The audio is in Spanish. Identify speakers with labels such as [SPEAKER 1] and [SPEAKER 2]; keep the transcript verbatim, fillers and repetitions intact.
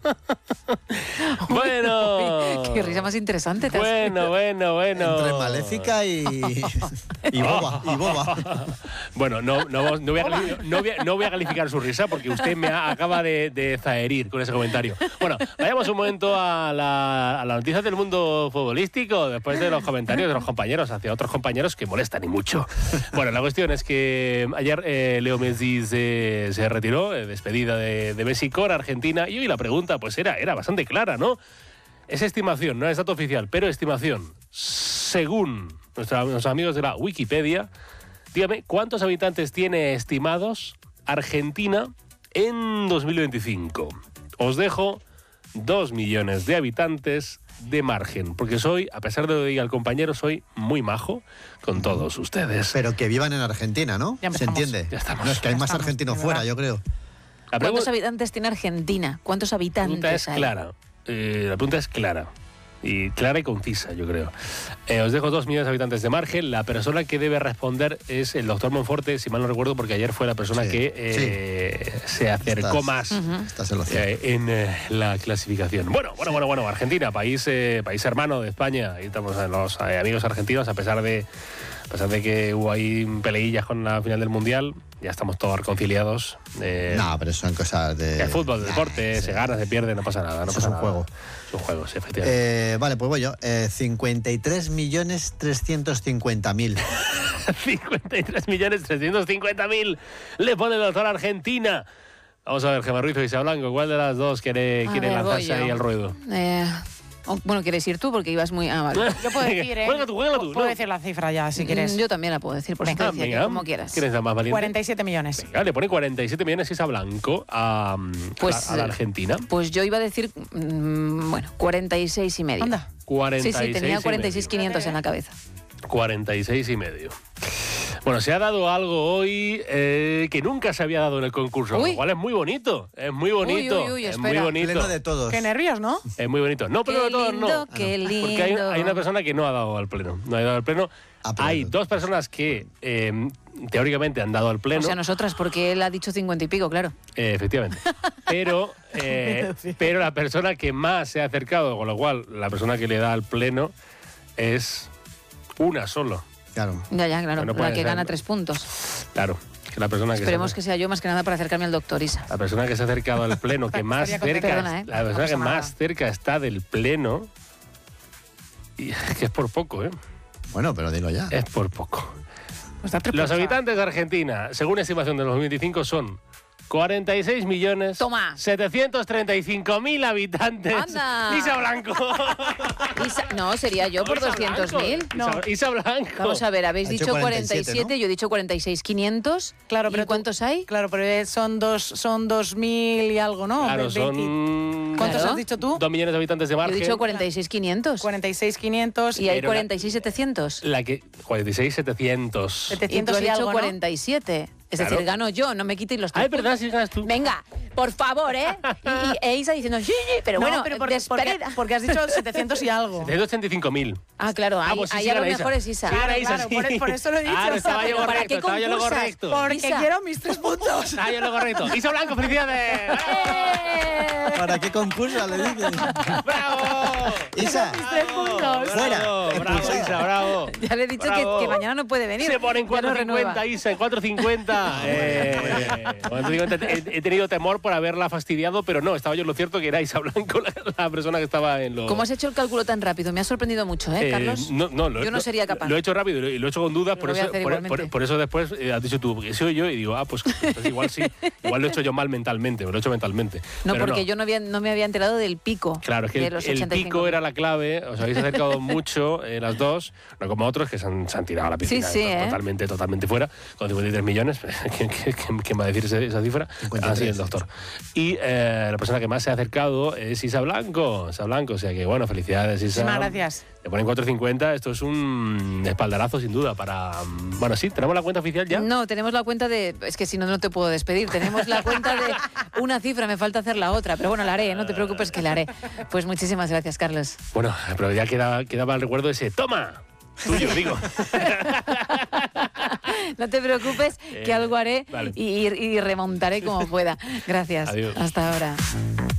[SPEAKER 1] Bueno.
[SPEAKER 2] Qué risa más interesante. ¿Te has...
[SPEAKER 1] Bueno, bueno, bueno.
[SPEAKER 3] Entre maléfica y, y boba. Y boba.
[SPEAKER 1] Bueno, no, no, no, voy a, no, voy a, no voy a calificar su risa porque usted me ha, acaba de, de zaherir con ese comentario. Bueno, vayamos un momento a la, a la noticia del mundo futbolístico después de los comentarios de los compañeros hacia otros compañeros que molestan y mucho. Bueno, la cuestión es que ayer eh, Leo Messi se, se retiró, eh, despedida de, de Messi con Argentina, y hoy la pregunta pues era, era bastante clara, ¿no? Es estimación, no es dato oficial, pero estimación. Según nuestra, nuestros amigos de la Wikipedia, dígame, ¿cuántos habitantes tiene estimados Argentina en dos mil veinticinco? Os dejo dos millones de habitantes de margen, porque soy, a pesar de lo que diga el compañero, soy muy majo con todos ustedes.
[SPEAKER 3] Pero que vivan en Argentina, ¿no?
[SPEAKER 2] Ya
[SPEAKER 3] ¿Se
[SPEAKER 2] empezamos.
[SPEAKER 3] entiende?
[SPEAKER 1] Ya estamos.
[SPEAKER 3] No, es que hay
[SPEAKER 2] Ya
[SPEAKER 3] más
[SPEAKER 2] estamos,
[SPEAKER 3] argentinos
[SPEAKER 2] de
[SPEAKER 3] fuera,
[SPEAKER 2] verdad.
[SPEAKER 3] yo creo.
[SPEAKER 1] La
[SPEAKER 2] ¿Cuántos
[SPEAKER 1] pregu-
[SPEAKER 2] habitantes tiene Argentina? ¿Cuántos
[SPEAKER 1] La
[SPEAKER 2] habitantes
[SPEAKER 1] pregunta es
[SPEAKER 2] hay?
[SPEAKER 1] clara. Eh, la pregunta es clara. Y clara y concisa, yo creo. Eh, os dejo dos millones de habitantes de margen. La persona que debe responder es el doctor Monforte, si mal no recuerdo, porque ayer fue la persona
[SPEAKER 3] Sí,
[SPEAKER 1] que eh, se acercó
[SPEAKER 3] Estás-
[SPEAKER 1] más
[SPEAKER 3] Estás en lo cierto.
[SPEAKER 1] eh, en eh, la clasificación. Bueno, bueno, bueno, bueno. Argentina, país, eh, país hermano de España. Ahí estamos eh, los eh, amigos argentinos, a pesar de a pesar de que hubo ahí peleillas con la final del Mundial, ya estamos todos reconciliados. Eh,
[SPEAKER 3] No, pero son cosas de...
[SPEAKER 1] el fútbol, el
[SPEAKER 3] Nah,
[SPEAKER 1] deporte,
[SPEAKER 3] sí.
[SPEAKER 1] se gana, se pierde, no pasa nada. No
[SPEAKER 3] Eso
[SPEAKER 1] pasa
[SPEAKER 3] es un
[SPEAKER 1] nada.
[SPEAKER 3] juego.
[SPEAKER 1] Son juegos, sí, efectivamente.
[SPEAKER 3] Eh, vale, pues voy yo. Eh, cincuenta y tres millones trescientos cincuenta mil.
[SPEAKER 1] cincuenta y tres millones trescientos cincuenta mil le pone el doctor a Argentina. Vamos a ver, Gemma Ruiz o Isa Blanco, ¿cuál de las dos quiere,
[SPEAKER 2] A
[SPEAKER 1] quiere
[SPEAKER 2] ver, voy
[SPEAKER 1] lanzarse
[SPEAKER 2] yo.
[SPEAKER 1] ahí al ruedo?
[SPEAKER 2] Eh, oh, bueno, ¿quieres ir tú? Porque ibas muy... Ah, vale.
[SPEAKER 4] Yo puedo decir, ¿eh?
[SPEAKER 1] Juega tú, juega tú.
[SPEAKER 4] Puedo
[SPEAKER 1] ¿no?
[SPEAKER 4] decir la cifra ya, si quieres.
[SPEAKER 2] Mm, Yo también la puedo decir, por eso te
[SPEAKER 1] Ah,
[SPEAKER 2] decía que
[SPEAKER 1] venga,
[SPEAKER 2] como quieras.
[SPEAKER 1] ¿quién es la más valiente?
[SPEAKER 4] cuarenta y siete millones.
[SPEAKER 1] Venga, le pone cuarenta y siete millones Isa Blanco a,
[SPEAKER 2] Pues,
[SPEAKER 1] a, la, a la
[SPEAKER 2] eh,
[SPEAKER 1] Argentina.
[SPEAKER 2] Pues yo iba a decir, mm, bueno, cuarenta y seis y medio.
[SPEAKER 4] Anda.
[SPEAKER 1] cuarenta y
[SPEAKER 2] Sí,
[SPEAKER 1] seis
[SPEAKER 2] sí, tenía
[SPEAKER 1] y
[SPEAKER 2] cuarenta y seis
[SPEAKER 1] medio.
[SPEAKER 2] quinientos en la cabeza.
[SPEAKER 1] cuarenta y seis y medio. Bueno, se ha dado algo hoy eh, que nunca se había dado en el concurso,
[SPEAKER 2] Uy.
[SPEAKER 1] lo cual es muy bonito, es muy bonito,
[SPEAKER 2] Uy, uy, uy,
[SPEAKER 1] es muy
[SPEAKER 2] espera.
[SPEAKER 1] bonito,
[SPEAKER 3] Pleno de todos.
[SPEAKER 4] Qué nervios, ¿no?
[SPEAKER 1] es muy bonito. No, pero
[SPEAKER 2] Qué
[SPEAKER 1] de todos
[SPEAKER 2] lindo,
[SPEAKER 1] no.
[SPEAKER 2] qué lindo.
[SPEAKER 1] Porque hay, hay una persona que no ha dado al pleno, no ha dado al pleno.
[SPEAKER 3] Ah, pero
[SPEAKER 1] Hay
[SPEAKER 3] no.
[SPEAKER 1] dos personas que eh, teóricamente han dado al pleno,
[SPEAKER 2] O sea, nosotras, porque él ha dicho cincuenta y pico, claro.
[SPEAKER 1] eh, efectivamente. Pero, eh, pero la persona que más se ha acercado, con lo cual la persona que le da al pleno es una solo.
[SPEAKER 3] Claro.
[SPEAKER 2] Ya, ya, claro.
[SPEAKER 1] Bueno,
[SPEAKER 2] la
[SPEAKER 1] puede
[SPEAKER 2] que
[SPEAKER 1] ser.
[SPEAKER 2] gana tres puntos.
[SPEAKER 1] Claro, que la persona que
[SPEAKER 2] Esperemos
[SPEAKER 1] se,
[SPEAKER 2] que sea yo más que nada para acercarme al doctor Isa.
[SPEAKER 1] la persona que se ha acercado al pleno, que más
[SPEAKER 4] Estaría
[SPEAKER 1] cerca,
[SPEAKER 2] contenta. Perdona, ¿eh?
[SPEAKER 1] la persona
[SPEAKER 4] No
[SPEAKER 1] que
[SPEAKER 4] pasa nada.
[SPEAKER 1] más cerca está del pleno, y es que es por poco, ¿eh?
[SPEAKER 3] Bueno, pero dilo ya.
[SPEAKER 1] Es por poco.
[SPEAKER 4] Pues da tres
[SPEAKER 1] Los
[SPEAKER 4] puntos.
[SPEAKER 1] habitantes de Argentina, según estimación de dos mil veinticinco, son cuarenta y seis millones
[SPEAKER 2] Toma.
[SPEAKER 1] setecientos treinta y cinco mil habitantes.
[SPEAKER 2] Anda.
[SPEAKER 1] Isa Blanco.
[SPEAKER 2] Isa- no, sería yo por
[SPEAKER 1] Isa
[SPEAKER 2] doscientos mil.
[SPEAKER 1] Blanco. Isa, Isa Blanco.
[SPEAKER 2] Vamos a ver, habéis
[SPEAKER 3] Ha dicho
[SPEAKER 2] dicho
[SPEAKER 3] cuarenta y siete,
[SPEAKER 2] cuarenta y siete,
[SPEAKER 3] ¿no?
[SPEAKER 2] yo he dicho cuarenta y seis quinientos.
[SPEAKER 4] Claro, pero
[SPEAKER 2] ¿Y
[SPEAKER 4] tú-
[SPEAKER 2] cuántos hay?
[SPEAKER 4] Claro, pero son dos, son dos mil y algo, ¿no?
[SPEAKER 1] Claro,
[SPEAKER 4] veinte.
[SPEAKER 1] son
[SPEAKER 4] ¿Cuántos
[SPEAKER 2] Claro.
[SPEAKER 4] has dicho tú?
[SPEAKER 1] dos millones de habitantes de
[SPEAKER 2] Yo he
[SPEAKER 1] margen.
[SPEAKER 2] dicho cuarenta y seis quinientos.
[SPEAKER 4] cuarenta y seis quinientos
[SPEAKER 2] Y hay
[SPEAKER 1] Pero la-
[SPEAKER 2] cuarenta y seis setecientos.
[SPEAKER 1] La que cuarenta y seis setecientos.
[SPEAKER 2] Y tú
[SPEAKER 4] setecientos
[SPEAKER 2] has
[SPEAKER 4] y
[SPEAKER 2] dicho
[SPEAKER 4] algo, ¿no?
[SPEAKER 2] cuarenta y siete. Es
[SPEAKER 1] Claro.
[SPEAKER 2] decir, gano yo, no me quitéis los
[SPEAKER 1] Ah,
[SPEAKER 2] tres
[SPEAKER 1] es verdad,
[SPEAKER 2] puntos.
[SPEAKER 1] si ganas tú.
[SPEAKER 2] Venga, por favor, ¿eh? Y, y e Isa diciendo, sí, sí, pero
[SPEAKER 4] No,
[SPEAKER 2] bueno,
[SPEAKER 4] pero porque, porque,
[SPEAKER 2] despedida.
[SPEAKER 4] porque has dicho setecientos y algo.
[SPEAKER 1] setecientos ochenta y cinco mil.
[SPEAKER 2] Ah, claro, ahí,
[SPEAKER 1] pues sí,
[SPEAKER 2] ahí
[SPEAKER 1] sí
[SPEAKER 2] a lo
[SPEAKER 1] gana
[SPEAKER 2] mejor
[SPEAKER 1] Isa.
[SPEAKER 2] es Isa.
[SPEAKER 1] Sí, gana Isa,
[SPEAKER 4] Claro,
[SPEAKER 1] sí.
[SPEAKER 4] por- por eso lo he dicho,
[SPEAKER 1] Claro,
[SPEAKER 4] o sea,
[SPEAKER 1] estaba yo
[SPEAKER 2] pero ¿para
[SPEAKER 1] correcto,
[SPEAKER 2] qué
[SPEAKER 1] estaba yo lo
[SPEAKER 2] concursas?
[SPEAKER 1] correcto.
[SPEAKER 4] Porque
[SPEAKER 2] Isa.
[SPEAKER 4] quiero mis tres puntos.
[SPEAKER 1] Estaba yo lo correcto. Isa Blanco, felicidades.
[SPEAKER 2] ¡Eh!
[SPEAKER 3] ¿Para qué concursa le dices?
[SPEAKER 1] ¡Bravo!
[SPEAKER 3] Isa,
[SPEAKER 4] Mis tres puntos.
[SPEAKER 3] Fuera.
[SPEAKER 1] Bravo, bravo, Isa, bravo.
[SPEAKER 2] Ya le he dicho que,
[SPEAKER 1] Bravo.
[SPEAKER 2] que mañana no puede venir.
[SPEAKER 1] Se pone en
[SPEAKER 2] Ya no
[SPEAKER 1] cuatro cincuenta,
[SPEAKER 2] renueva.
[SPEAKER 1] Isa, en cuatro cincuenta. Eh, cuatro cincuenta. he, he tenido temor por haberla fastidiado, pero no, estaba yo en lo cierto que era Isa Blanco la, la persona que estaba en lo...
[SPEAKER 2] ¿Cómo has hecho el cálculo tan rápido? Me ha sorprendido mucho, ¿eh,
[SPEAKER 1] Eh,
[SPEAKER 2] Carlos?
[SPEAKER 1] no, no, lo,
[SPEAKER 2] Yo no
[SPEAKER 1] lo-
[SPEAKER 2] sería capaz.
[SPEAKER 1] Lo he hecho rápido y lo, y lo he hecho con dudas,
[SPEAKER 2] Lo
[SPEAKER 1] por
[SPEAKER 2] voy a
[SPEAKER 1] eso,
[SPEAKER 2] hacer
[SPEAKER 1] por,
[SPEAKER 2] igualmente.
[SPEAKER 1] por- por eso después eh, has dicho tú, que soy yo, y digo, ah, pues entonces igual sí, igual lo he hecho yo mal mentalmente, lo he hecho mentalmente.
[SPEAKER 2] No,
[SPEAKER 1] Pero
[SPEAKER 2] porque
[SPEAKER 1] no.
[SPEAKER 2] yo no, había, no me había enterado del pico.
[SPEAKER 1] Claro, es que
[SPEAKER 2] de
[SPEAKER 1] el,
[SPEAKER 2] los
[SPEAKER 1] el
[SPEAKER 2] ochenta y cinco.
[SPEAKER 1] pico era la clave, os habéis acercado mucho eh, las dos, no como otros que se han, se han tirado a la piscina
[SPEAKER 2] Sí, sí,
[SPEAKER 1] to-
[SPEAKER 2] ¿eh?
[SPEAKER 1] totalmente, totalmente fuera, con cincuenta y tres millones, ¿quién, quién- quién- quién va a decir ese- esa cifra?
[SPEAKER 3] cincuenta y tres.
[SPEAKER 1] Ah, sí, el doctor. Y eh, la persona que más se ha acercado es Isa Blanco, Isa Blanco, o sea que bueno, felicidades Isa.
[SPEAKER 4] Muchísimas gracias.
[SPEAKER 1] Le ponen cuatro cincuenta, esto es un espaldarazo sin duda para... mm, Bueno, sí, tenemos la cuenta oficial ya.
[SPEAKER 2] No, tenemos la cuenta de... Es que si no, no te puedo despedir. Tenemos la cuenta de una cifra, me falta hacer la otra. Pero bueno, la haré, no te preocupes que la haré. Pues muchísimas gracias, Carlos.
[SPEAKER 1] Bueno, pero ya queda, quedaba el recuerdo de ese ¡toma! Tuyo, digo.
[SPEAKER 2] No te preocupes que
[SPEAKER 1] Eh,
[SPEAKER 2] algo haré
[SPEAKER 1] vale.
[SPEAKER 2] y, y remontaré como pueda. Gracias.
[SPEAKER 1] Adiós.
[SPEAKER 2] Hasta ahora.